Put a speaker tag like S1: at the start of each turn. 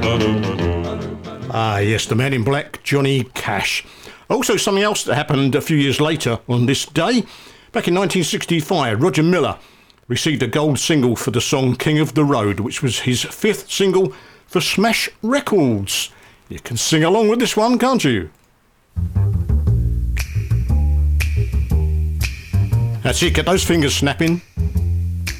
S1: Ah, yes, the man in black, Johnny Cash. Also, something else that happened a few years later on this day. Back in 1965, Roger Miller received a gold single for the song King of the Road, which was his fifth single for Smash Records. You can sing along with this one, can't you? That's it, get those fingers snapping.